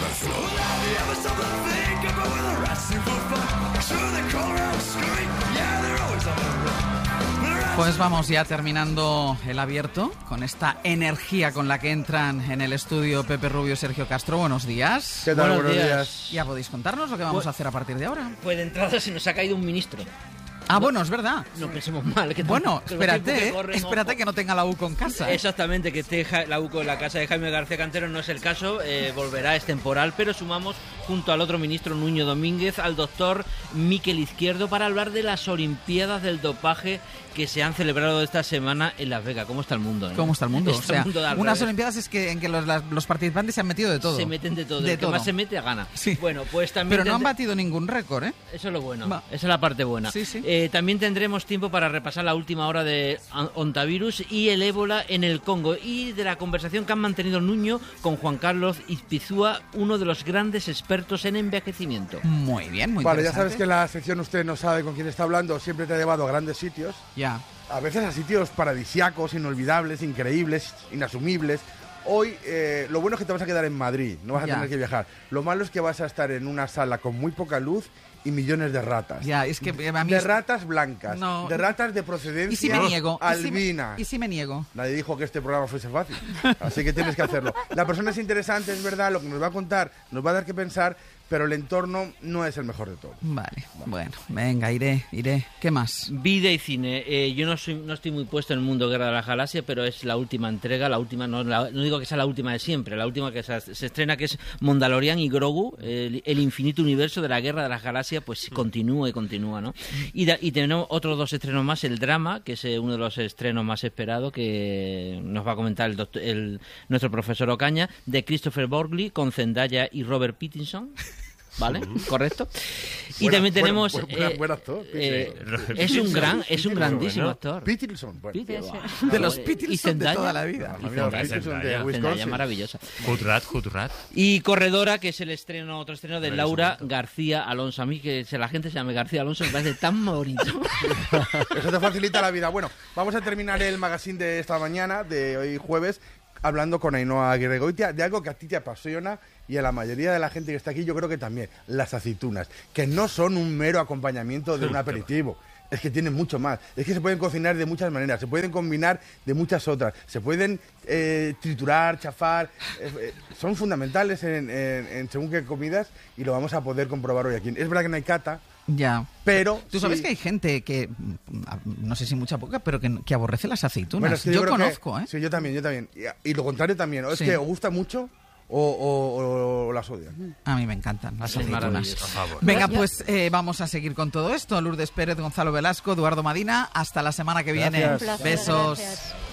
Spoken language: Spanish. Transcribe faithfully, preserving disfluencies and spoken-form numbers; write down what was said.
Pues vamos ya terminando el abierto con esta energía con la que entran en el estudio Pepe Rubio y Sergio Castro. Buenos días. ¿Qué tal? Buenos, Buenos días. días. Ya podéis contarnos lo que vamos pues, a hacer a partir de ahora. Pues de entrada se nos ha caído un ministro. Ah, bueno, es verdad. No pensemos mal. Que bueno, que espérate, que eh, corren, espérate ojo. que no tenga la U C O en casa. Exactamente, que esté ja la U C O en la casa de Jaime García Cantero no es el caso, eh, volverá, es temporal, pero sumamos junto al otro ministro Nuño Domínguez al doctor Miquel Izquierdo para hablar de las Olimpiadas del dopaje que se han celebrado esta semana en Las Vegas. ¿Cómo está el mundo? Eh? ¿Cómo está el mundo? Está o sea, el mundo unas revés. Olimpiadas es que en que los, las, los participantes se han metido de todo. Se meten de todo, de el que todo. más se mete a gana. Sí. Bueno, pues también Pero no han tendré- batido ningún récord, ¿eh? Eso es lo bueno, Va. esa es la parte buena. Sí, sí. Eh, también tendremos tiempo para repasar la última hora de Ontavirus y el ébola en el Congo y de la conversación que han mantenido Nuño con Juan Carlos Izpizúa, uno de los grandes expertos en envejecimiento. Muy bien, muy Vale, ya interesante. sabes que en la sección usted no sabe con quién está hablando, siempre te ha llevado a grandes sitios, Ya. a veces a sitios paradisíacos, inolvidables, increíbles, inasumibles. Hoy, eh, lo bueno es que te vas a quedar en Madrid, no vas a Ya. tener que viajar. Lo malo es que vas a estar en una sala con muy poca luz y millones de ratas. Ya, es que eh, a mí De es- ratas blancas, No. de ratas de ¿Y procedencia si me niego? ¿Y si me- albina. ¿Y si me niego? Nadie dijo que este programa fuese fácil, así que tienes que hacerlo. La persona es interesante, es verdad, lo que nos va a contar nos va a dar que pensar, pero el entorno no es el mejor de todo. Vale, bueno, venga, iré, iré. ¿Qué más? Vida y cine. Eh, yo no soy, no estoy muy puesto en el mundo Guerra de la Galaxia, pero es la última entrega, la última, no, la- no digo que sea la última de siempre, la última que se, se estrena, que es Mandalorian y Grogu, el, el infinito universo de la Guerra de la Galaxia, pues continúa y continúa, ¿no? Y, da- y tenemos otros dos estrenos más, el drama, que es eh, uno de los estrenos más esperados, que nos va a comentar el doctor- el- nuestro profesor Ocaña, de Christopher Borgli, con Zendaya y Robert Pattinson. ¿Vale? ¿Correcto? Y Buena- también buen- tenemos... buen- buen- eh, buen actor, eh, Pittinson. es un gran, es un Pittinson, grandísimo bueno. actor. Pittinson, bueno. Pittinson. De los Y Pittinson de Zendaya. toda la vida. Ah, mira, Zendaya, Pittinson de Zendaya. Wisconsin. Zendaya maravillosa. Hoodrat, Hoodrat. Y Corredora, que es el estreno, otro estreno de Pero Laura es un momento. García Alonso. A mí que se- la gente se llame García Alonso me parece tan bonito. Eso te facilita la vida. Bueno, vamos a terminar el magazine de esta mañana, de hoy jueves, hablando con Ainhoa Aguirregoitia de algo que a ti te apasiona y a la mayoría de la gente que está aquí yo creo que también, las aceitunas, que no son un mero acompañamiento de un aperitivo. Es que tienen mucho más. Es que se pueden cocinar de muchas maneras, se pueden combinar de muchas otras, se pueden eh, triturar, chafar. eh, eh, son fundamentales en, en- en según qué comidas y lo vamos a poder comprobar hoy aquí. Es verdad que no hay cata, Ya. pero... Tú sabes sí- que hay gente que, mm, no sé si mucha poca, pero que, que aborrece las aceitunas. Bueno, es que yo creo que- conozco, ¿eh? Sí, yo también, yo también. Y, y lo contrario también. ¿O es Sí. que os gusta mucho o, o- o las odian? A mí me encantan las Sí, aceitunas. maravilloso. A favor. Venga, pues eh, vamos a seguir con todo esto. Lourdes Pérez, Gonzalo Velasco, Eduardo Madina. Hasta la semana que viene. Gracias. Un placer, Besos. gracias.